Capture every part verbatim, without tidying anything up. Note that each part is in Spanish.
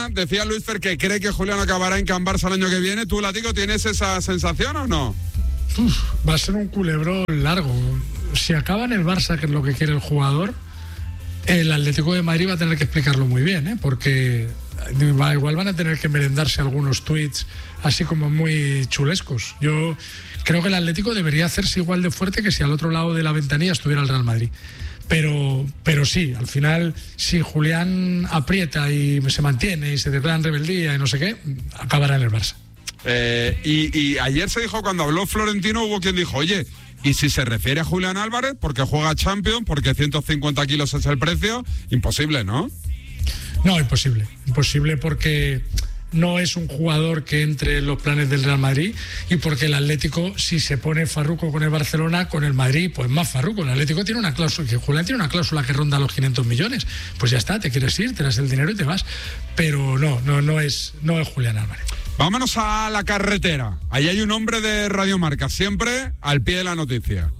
Decía Luis Fer que cree que Julián acabará en Can Barça el año que viene. ¿Tú, Latico, tienes esa sensación o no? Uf, va a ser un culebrón largo. Si acaba en el Barça, que es lo que quiere el jugador, el Atlético de Madrid va a tener que explicarlo muy bien, ¿eh? Porque igual van a tener que merendarse algunos tuits así como muy chulescos. Yo creo que el Atlético debería hacerse igual de fuerte que si al otro lado de la ventanilla estuviera el Real Madrid. Pero, pero sí, al final, si Julián aprieta y se mantiene y se declara en rebeldía y no sé qué, acabará en el Barça. Eh, y, y ayer se dijo, cuando habló Florentino, hubo quien dijo, oye, y si se refiere a Julián Álvarez, porque juega Champions, porque ciento cincuenta kilos es el precio, imposible, ¿no? No, imposible. Imposible porque no es un jugador que entre en los planes del Real Madrid, y porque el Atlético, si se pone farruco con el Barcelona, con el Madrid, pues más farruco. El Atlético tiene una cláusula, que Julián tiene una cláusula que ronda los quinientos millones. Pues ya está, te quieres ir, te das el dinero y te vas. Pero no, no, no es, no es Julián Álvarez. Vámonos a la carretera. Ahí hay un hombre de Radio Marca, siempre al pie de la noticia.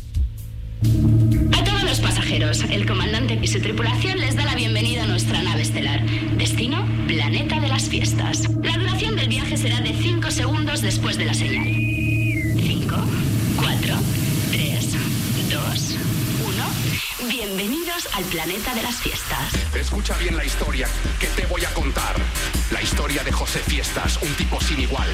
A todos los pasajeros, el comandante y su tripulación les da la bienvenida a nuestra nave estelar. Destino, Planeta de las Fiestas. La duración del viaje será de cinco segundos después de la señal. cinco, cuatro, tres, dos, uno. Bienvenidos al Planeta de las Fiestas. Escucha bien la historia que te voy a contar. La historia de José Fiestas, un tipo sin igual.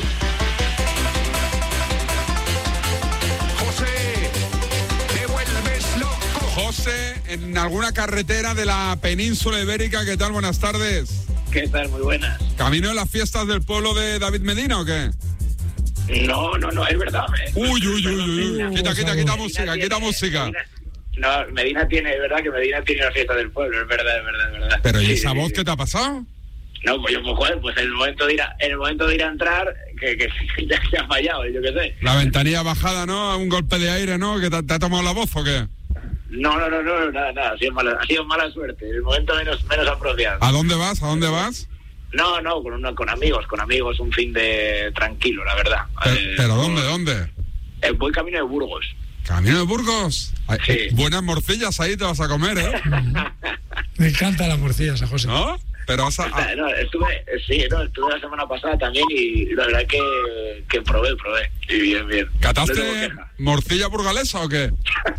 José, te vuelves loco. José, en alguna carretera de la península ibérica, ¿qué tal? Buenas tardes. ¿Qué tal? Muy buenas. ¿Camino de las fiestas del pueblo de David Medina o qué? No, no, no, es verdad. ¿eh? Uy, uy, uy, uy, uy. Quita, quita, quita música, quita música. Medina, no, Medina tiene, es verdad que Medina tiene la fiesta del pueblo, es verdad, es verdad, es verdad. Pero ¿y sí, esa sí, voz sí. qué te ha pasado? No, pues yo, pues, joder, pues en el momento de ir a, en el momento de ir a entrar, que, que ya se ha fallado, yo qué sé. La ventanilla bajada, ¿no? Un golpe de aire, ¿no? ¿Que te, te ha tomado la voz o qué? No, no, no, no, nada, nada, ha sido mala, ha sido mala suerte, el momento menos, menos apropiado. ¿A dónde vas? ¿A dónde vas? No, no, con, una, con amigos, con amigos, un fin de tranquilo, la verdad. Pero, eh, ¿pero dónde, dónde? Eh, voy camino de Burgos. ¿Camino de Burgos? Ay, Sí. Buenas morcillas ahí te vas a comer, ¿eh? Me encantan las morcillas a José. ¿No? Pero vas a... a- No, estuve, sí, no, estuve la semana pasada también y la verdad que, que probé, probé. Y bien, bien. No ¿Cataste tengo queja. morcilla burgalesa o qué?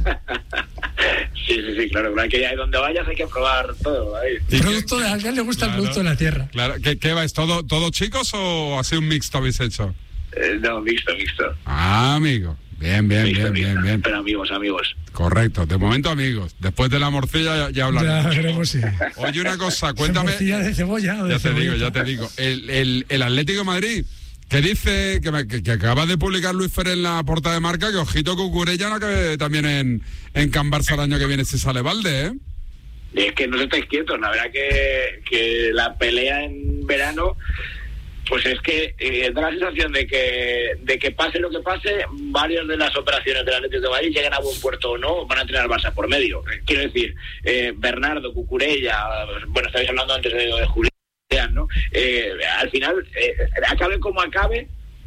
Sí, sí, sí, claro. Claro que donde vayas hay que probar todo. Ahí. ¿Y qué- Producto de, a alguien le gusta Claro. el producto de la tierra. Claro, ¿qué, qué vais? ¿Todo, ¿Todo chicos o así un mixto habéis hecho? Eh, no, mixto, mixto. Ah, amigo. Bien, bien, mixto, bien, mixto. bien, bien. Pero amigos, amigos. Correcto. De momento, amigos. Después de la morcilla ya, ya Ya hablaremos. veremos si. Oye, una cosa, cuéntame... Morcilla de cebolla o de Ya te digo, cebolleta. ya te digo. El, el, el Atlético de Madrid, que dice, que, me- que, que acaba de publicar Luis Fer en la portada de Marca, que ojito Cucurella no acabe también en, en Can Barça el año que viene si sale Valde, ¿eh? Y es que no estáis quietos. La verdad que, que la pelea en verano, pues es que eh, da la sensación de que de que pase lo que pase, varias de las operaciones del Atlético de Madrid lleguen a buen puerto o no, van a tener al Barça por medio. Eh, Quiero decir, eh, Bernardo, Cucurella, bueno, estáis hablando antes de, de Julián, ¿no? Eh, al final, eh, acabe como acabe,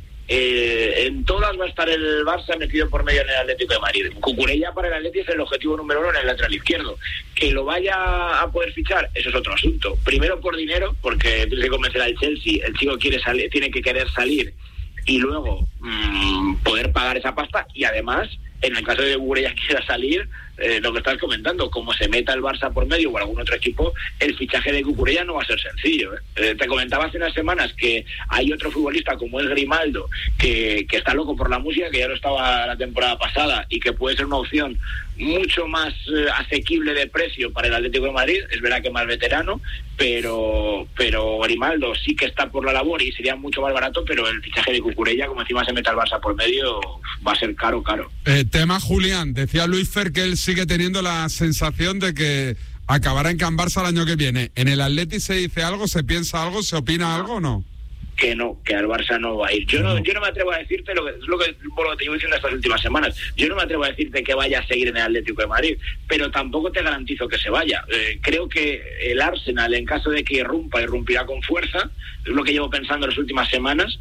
eh, en todas va a estar el Barça metido por medio en el Atlético de Madrid. Cucurella para el Atlético es el objetivo número uno en el lateral izquierdo. Que lo vaya a poder fichar, eso es otro asunto. Primero por dinero, porque tiene que convencer al Chelsea, el chico quiere salir, tiene que querer salir y luego mmm, poder pagar esa pasta, y además, en el caso de que Cucurella quiera salir, eh, lo que estás comentando, como se meta el Barça por medio o algún otro equipo, el fichaje de Cucurella no va a ser sencillo. ¿eh? Eh, te comentaba hace unas semanas que hay otro futbolista como es Grimaldo, que, que está loco por la música, que ya lo estaba la temporada pasada y que puede ser una opción mucho más eh, asequible de precio para el Atlético de Madrid. Es verdad que más veterano, pero pero Grimaldo sí que está por la labor y sería mucho más barato, pero el fichaje de Cucurella, como encima se meta el Barça por medio, va a ser caro, caro. Eh, tema Julián, decía Luis Fer que él sigue teniendo la sensación de que acabará en Can Barça el año que viene. ¿En el Atleti se dice algo, se piensa algo, se opina algo o no? Que no, que al Barça no va a ir. Yo no, yo no me atrevo a decirte lo que es lo que, por lo que te llevo diciendo estas últimas semanas. Yo no me atrevo a decirte que vaya a seguir en el Atlético de Madrid, pero tampoco te garantizo que se vaya. Eh, creo que el Arsenal, en caso de que irrumpa, irrumpirá con fuerza, es lo que llevo pensando en las últimas semanas,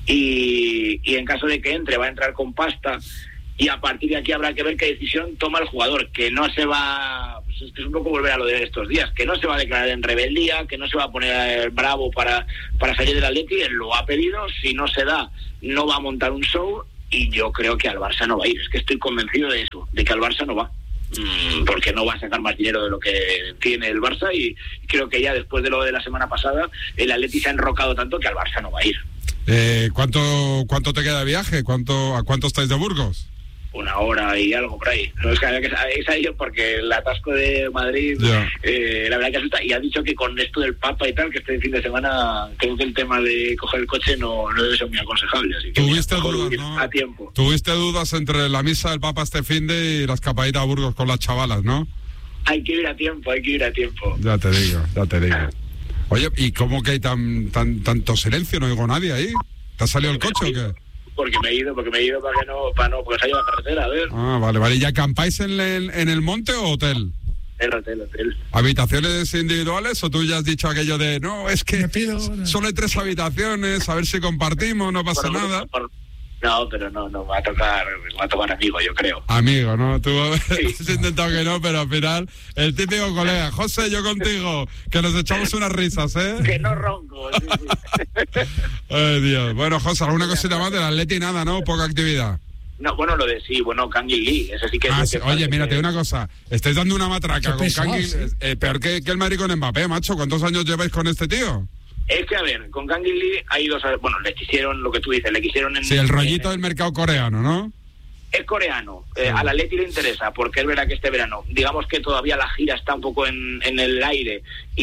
y, y en caso de que entre, va a entrar con pasta, y a partir de aquí habrá que ver qué decisión toma el jugador, que no se va, es que es un poco volver a lo de estos días, que no se va a declarar en rebeldía, que no se va a poner bravo para, para salir del Atleti, él lo ha pedido, si no se da, no va a montar un show, y yo creo que al Barça no va a ir, es que estoy convencido de eso, de que al Barça no va. Porque no va a sacar más dinero de lo que tiene el Barça, y creo que ya después de lo de la semana pasada el Atleti se ha enrocado tanto que al Barça no va a ir. Eh, ¿cuánto, ¿Cuánto te queda de viaje? ¿Cuánto, ¿A cuánto estáis de Burgos? Una hora y algo por ahí. No, es que es ahí porque el atasco de Madrid, yeah. eh, la verdad que asusta. Y ha dicho que con esto del Papa y tal, que este fin de semana, creo que el tema de coger el coche no, no debe ser muy aconsejable. Así que ¿Tuviste dudas, no? A tiempo. ¿Tuviste dudas entre la misa del Papa este fin de y la escapadita a Burgos con las chavalas, no? Hay que ir a tiempo, hay que ir a tiempo. Ya te digo, ya te digo. Oye, ¿y cómo que hay tan, tan tanto silencio? No oigo nadie ahí. ¿Te ha salido el coche o qué? Porque me he ido, porque me he ido para que no, para no, porque se ha ido a la carretera, a ver. Ah, vale, vale. ¿Y acampáis en el, en el monte o hotel? El hotel, hotel. ¿Habitaciones individuales o tú ya has dicho aquello de, no, es que pido, solo hay tres habitaciones, a ver si compartimos, no pasa por, nada? Por, no, pero no, no, va a tocar, va a tocar amigo, yo creo. Amigo, ¿no? Tú sí. has intentado que no, pero al final, el típico colega, José, yo contigo, que nos echamos unas risas, ¿eh? Que no ronco, sí, sí. Ay, Dios. Bueno, José, alguna cosita más del Atleti, nada, ¿no? Poca actividad. No, bueno, lo de sí, bueno, Kangin Lee, eso sí que... Ah, es sí. que Oye, que... mira, te digo una cosa, estáis dando una matraca con Kangin, sí. eh, peor que, que el Madrid con Mbappé, macho. ¿Cuántos años lleváis con este tío? Es que, a ver, con Kangin Lee hay dos... Bueno, le quisieron, lo que tú dices, le quisieron... En, sí, el rollito en, del mercado coreano, ¿no? Es coreano, eh, al Atleti le interesa, porque él verá que este verano, digamos que todavía la gira está un poco en, en el aire,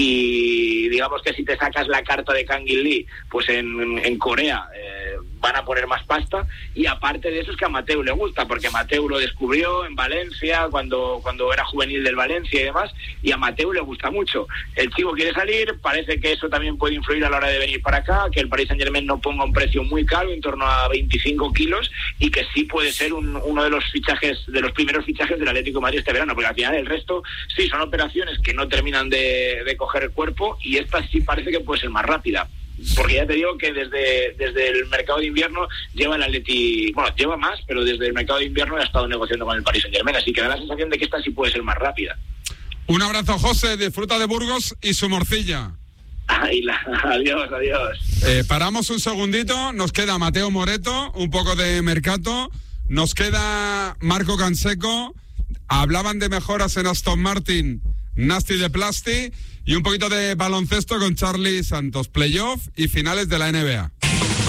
y digamos que si te sacas la carta de Kangin Lee, pues en, en Corea eh, van a poner más pasta, y aparte de eso es que a Mateu le gusta, porque Mateu lo descubrió en Valencia, cuando, cuando era juvenil del Valencia y demás, y a Mateu le gusta mucho. El chico quiere salir, parece que eso también puede influir a la hora de venir para acá, que el Paris Saint-Germain no ponga un precio muy caro, en torno a veinticinco kilos, y que sí puede ser un, uno de los fichajes, de los primeros fichajes del Atlético de Madrid este verano, porque al final el resto sí son operaciones que no terminan de, de coger el cuerpo, y esta sí parece que puede ser más rápida. Porque ya te digo que desde, desde el mercado de invierno lleva el Atleti, bueno, lleva más, pero desde el mercado de invierno ha estado negociando con el Paris Saint-Germain, así que da la sensación de que esta sí puede ser más rápida. Un abrazo, José, disfruta de Burgos y su morcilla. Ay, la, adiós, adiós. Eh, paramos un segundito, nos queda Mateo Moreto, un poco de Mercato, nos queda Marco Canseco, hablaban de mejoras en Aston Martin, Nasty de Plasti, y un poquito de baloncesto con Charlie Santos, playoff y finales de la N B A.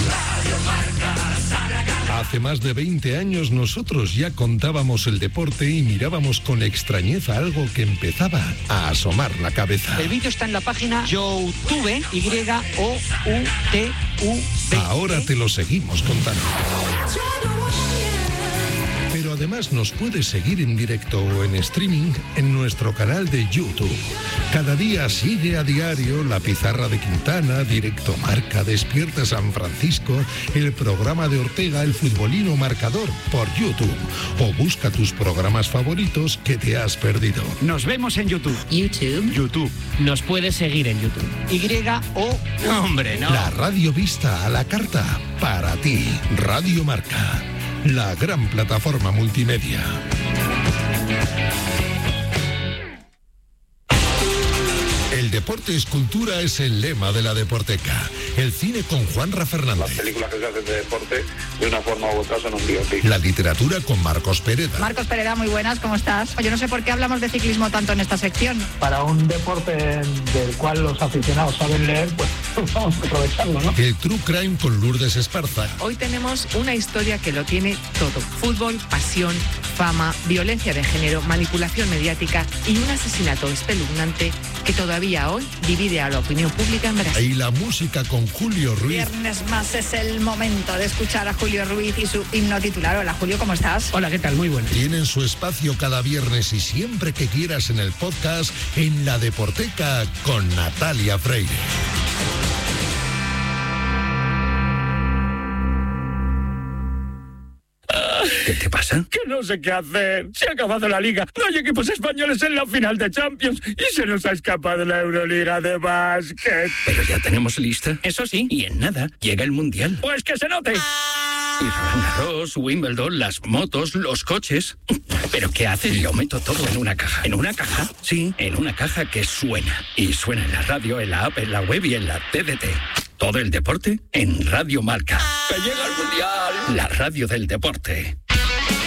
Hace más de veinte años nosotros ya contábamos el deporte y mirábamos con extrañeza algo que empezaba a asomar la cabeza. El vídeo está en la página YouTube, Y O U T U B. Ahora te lo seguimos contando. Pero además nos puedes seguir en directo o en streaming en nuestro canal de YouTube. Cada día sigue a diario La Pizarra de Quintana, Directo Marca, Despierta San Francisco, el programa de Ortega, El Futbolino Marcador, por YouTube. O busca tus programas favoritos que te has perdido. Nos vemos en YouTube. YouTube. YouTube. Nos puedes seguir en YouTube. Y O... Hombre, no. La radio vista a la carta para ti. Radio Marca. La gran plataforma multimedia. El deporte es cultura es el lema de la Deporteca. El cine con Juanra Fernández. Las películas que se hacen de deporte, de una forma u otra, son un biopic. La literatura con Marcos Pereda. Marcos Pereda, muy buenas, ¿cómo estás? Yo no sé por qué hablamos de ciclismo tanto en esta sección. Para un deporte del cual los aficionados saben leer, pues vamos a aprovecharlo, ¿no? El True Crime con Lourdes Esparza. Hoy tenemos una historia que lo tiene todo. Fútbol, pasión, fama, violencia de género, manipulación mediática y un asesinato espeluznante que todavía hoy divide a la opinión pública en Brasil. Y la música con Julio Ruiz. Viernes más es el momento de escuchar a Julio Ruiz y su himno titular. Hola Julio, ¿cómo estás? Hola, ¿qué tal? Muy bueno. Tienen su espacio cada viernes y siempre que quieras en el podcast en La Deporteca con Natalia Freire. ¿Qué te pasa? Que no sé qué hacer. Se ha acabado la liga. No hay equipos españoles en la final de Champions y se nos ha escapado la Euroliga de básquet. Pero ya tenemos lista. Eso sí. Y en nada llega el Mundial. Pues que se note. Y Roland Garros, Wimbledon, las motos, los coches. ¿Pero qué haces? Lo meto todo en una caja. ¿En una caja? Sí, en una caja que suena. Y suena en la radio, en la app, en la web y en la T D T. Todo el deporte en Radio Marca. ¡Que llega el Mundial! La radio del deporte.